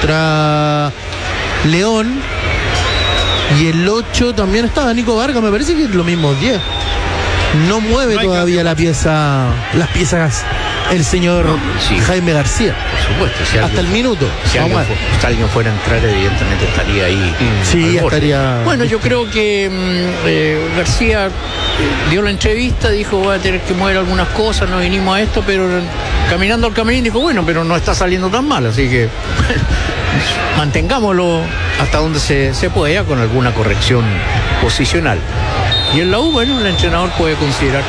contra León. Y el 8 también estaba Nico Vargas, me parece que es lo mismo 10. No mueve todavía las piezas el señor Jaime García. Por supuesto, hasta el minuto. Si alguien fuera a entrar, evidentemente estaría ahí. Sí, estaría. Bueno, yo creo que García dio la entrevista, dijo voy a tener que mover algunas cosas, no vinimos a esto, pero caminando al camarín dijo bueno, pero no está saliendo tan mal, así que mantengámoslo hasta donde se pueda con alguna corrección posicional. Y en la U, bueno, el entrenador puede considerar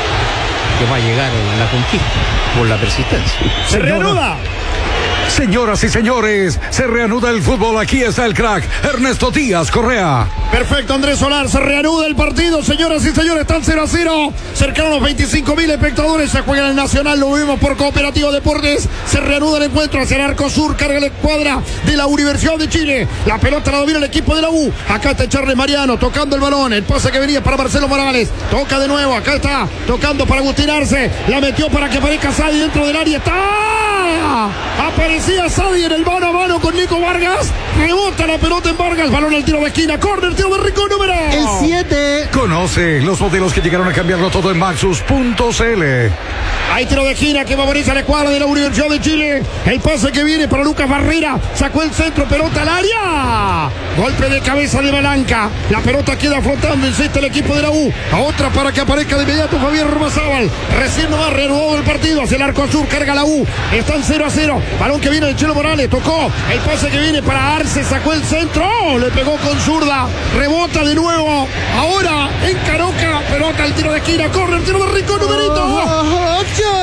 que va a llegar a la conquista por la persistencia. ¡Se reanuda! Señoras y señores, se reanuda el fútbol. Aquí está el crack Ernesto Díaz Correa. Perfecto, Andrés Solar. Se reanuda el partido, señoras y señores. Están 0-0. Cercanos a los 25.000 espectadores. Se juega en el Nacional. Lo vimos por Cooperativo Deportes. Se reanuda el encuentro hacia el arco sur. Carga la escuadra de la Universidad de Chile. La pelota la domina el equipo de la U. Acá está Charles Mariano tocando el balón. El pase que venía para Marcelo Morales. Toca de nuevo. Acá está tocando para Agustín Arce. La metió para que aparezca Sadi dentro del área. ¡Está! Aparecía Sadi en el mano a mano con Nico Vargas. Rebota la pelota en Vargas. Balón al tiro de esquina. Córner, tiro de Rico, número el 7. Conoce los modelos que llegaron a cambiarlo todo en Maxus.cl. Hay tiro de esquina que favorece a la escuadra de la Universidad de Chile. El pase que viene para Lucas Barrera. Sacó el centro, pelota al área. Golpe de cabeza de Balanca. La pelota queda flotando, insiste el equipo de la U. A otra para que aparezca de inmediato Javier Ormazábal. Recién nomás reanudado el partido hacia el arco sur. Carga la U. Están 0-0. Balón que viene de Chelo Morales. Tocó. El pase que viene para Arce. Sacó el centro. Le pegó con zurda. Rebota de nuevo. Ahora en Caroca. Pelota al tiro de esquina. Corre el tiro de Rico, numerito.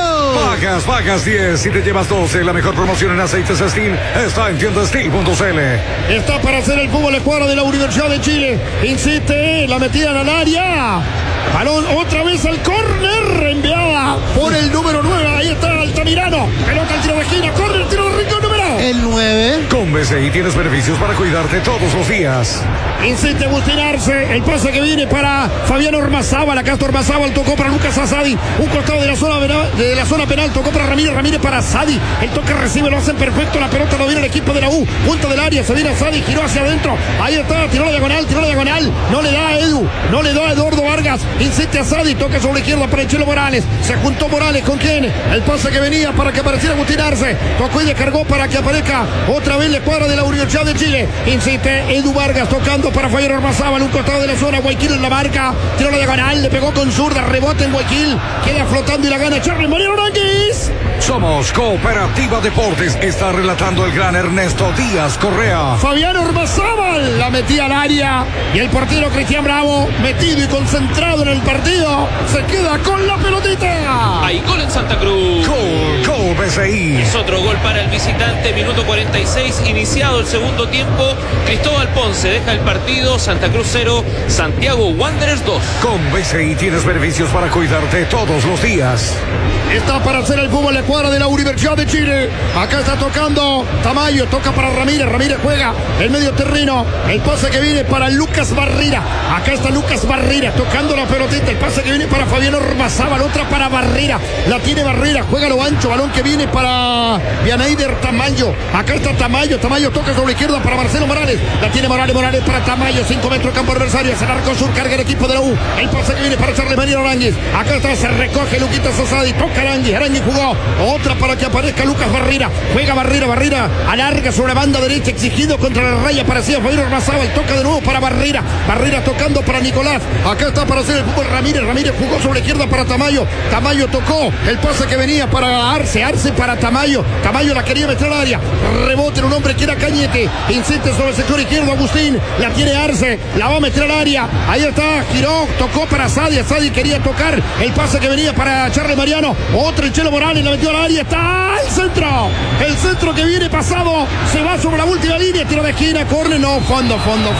Pagas 10 y te llevas 12. La mejor promoción en aceites Steel está en tiendasteel.cl. Está para hacer el fútbol la escuadra de la Universidad de Chile. Insiste, la metida en el área. Balón otra vez al córner, enviada por el número 9. Ahí está Altamirano. Pelota al tiro de esquina. Corre el tiro de Rico, número. El 9. Con BCI tienes beneficios para cuidarte todos los días. Insiste Agustín Arce. El pase que viene para Fabián Ormazábal. Acá está Ormazábal. Tocó para Lucas Asadi. Un costado de la zona penal. Tocó para Ramírez para Asadi. El toque recibe, lo hacen perfecto. La pelota lo viene el equipo de la U. Punta del área. Se viene Asadi. Giró hacia adentro. Ahí está. Tiró la diagonal. No le da a Edu. No le da a Eduardo Vargas. Insiste Asadi. Toca sobre la izquierda para Chelo Morales. Se juntó Morales. ¿Con quién? El pase que venía para que apareciera Agustín Arce. Tocó y descargó para que aparezca otra vez la escuadra de la Universidad de Chile. Insiste Edu Vargas tocando para Fabián Ormazábal. Un costado de la zona. Guayaquil en la marca. Tiró la diagonal. Le pegó con zurda. Rebote en Guayaquil. Queda flotando y la gana Charles Mariano Aranguis. Somos Cooperativa Deportes. Está relatando el gran Ernesto Díaz Correa. Fabián Ormazábal la metía al área. Y el portero Cristian Bravo, metido y concentrado en el partido, se queda con la pelotita. Hay gol en Santa Cruz. Gol BCI. Es otro gol para el visitante. Minuto 46. Iniciado el segundo tiempo. Cristóbal Ponce deja el partido. Santa Cruz 0. Santiago Wanderers 2. Con BCI tienes beneficios para cuidarte todos los días. Está para hacer el fútbol la escuadra de la Universidad de Chile. Acá está tocando Tamayo, toca para Ramírez. Ramírez juega el medio terreno. El pase que viene para Lucas Barrera. Acá está Lucas Barrera tocando la pelotita. El pase que viene para Fabián Ormazábal. Otra para Barrera. La tiene Barrera. Juega lo ancho. Balón que viene para Vianeider Tamayo. Acá está Tamayo. Tamayo toca sobre la izquierda para Marcelo Morales. La tiene Morales para Tamayo. 5 metros campo adversario. Es el arco sur. Carga el equipo de la U. El pase que viene para Charles María Aranguis. Acá está. Se recoge Luquitas Asadi. Toca Aranguis jugó. Otra para que aparezca Lucas Barrera. Juega Barrera. Alarga sobre la banda derecha. Exigido contra la raya. Aparecido Fabián Ormazábal. Toca de nuevo para Barrera. Barrera tocando para Nicolás. Acá está para hacer el fútbol Ramírez. Ramírez jugó sobre la izquierda para Tamayo. Tamayo tocó. El pase que venía para Arce. Arce para Tamayo. Tamayo la quería meter al área. Rebote en un hombre que era Cañete. Insiste sobre el sector izquierdo Agustín. La tiene Arce. La va a meter al área. Ahí está. Giró. Tocó para Sadi. Sadi quería tocar. El pase que venía para Charles Mariano. Otro el Chelo Morales. La metió al área. Está el centro. El centro que viene pasado. Se va sobre la última línea. Tiro de esquina. Corre. No. Fondo.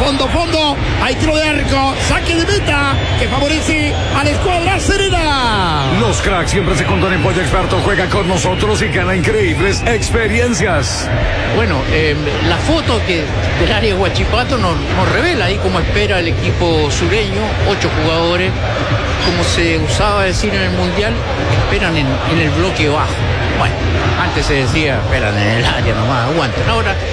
Hay tiro de arco. Saque de meta. Que favorece a la escuadra Serena. Los cracks siempre se contan en Pollo Experto. Juega con nosotros y gana increíbles experiencias. Bueno, la foto del área de Huachipato nos revela ahí cómo espera el equipo sureño. 8 jugadores. Como se usaba decir en el Mundial, esperan en el bloque bajo. Bueno, antes se decía, esperan en el área nomás, aguanten. Ahora